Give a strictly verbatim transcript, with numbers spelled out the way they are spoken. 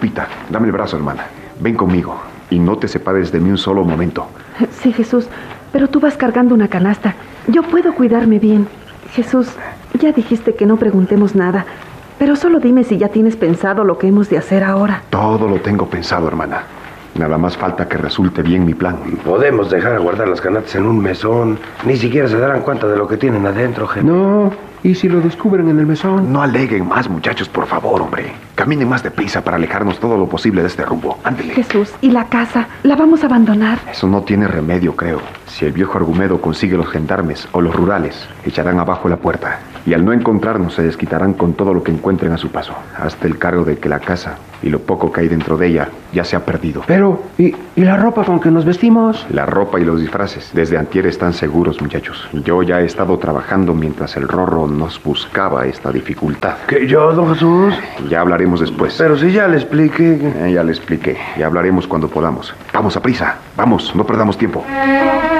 Lupita, dame el brazo, hermana. Ven conmigo y no te separes de mí un solo momento. Sí, Jesús, pero tú vas cargando una canasta. Yo puedo cuidarme bien. Jesús, ya dijiste que no preguntemos nada, pero solo dime si ya tienes pensado lo que hemos de hacer ahora. Todo lo tengo pensado, hermana. Nada más falta que resulte bien mi plan. Podemos dejar a guardar las canastas en un mesón. Ni siquiera se darán cuenta de lo que tienen adentro, jefe. No, ¿y si lo descubren en el mesón? No aleguen más, muchachos, por favor, hombre. Caminen más deprisa para alejarnos todo lo posible de este rumbo. Ándele. Jesús, ¿y la casa? ¿La vamos a abandonar? Eso no tiene remedio, creo. Si el viejo Argumedo consigue los gendarmes o los rurales, echarán abajo la puerta. Y al no encontrarnos, se desquitarán con todo lo que encuentren a su paso. Hasta el cargo de que la casa y lo poco que hay dentro de ella ya se ha perdido. Pero, ¿y, y la ropa con que nos vestimos? La ropa y los disfraces. Desde antier están seguros, muchachos. Yo ya he estado trabajando mientras el Rorro nos buscaba esta dificultad. ¿Que yo, don Jesús? Ya hablaremos después. Pero si ya le expliqué... Eh, ya le expliqué. Ya hablaremos cuando podamos. Vamos, a prisa. Vamos, no perdamos tiempo.